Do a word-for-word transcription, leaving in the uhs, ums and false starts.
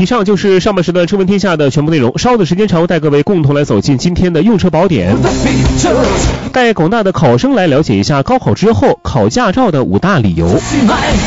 以上就是上半时段车闻天下的全部内容，稍的时间长，带各位共同来走进今天的用车宝典，带广大的考生来了解一下高考之后考驾照的五大理由。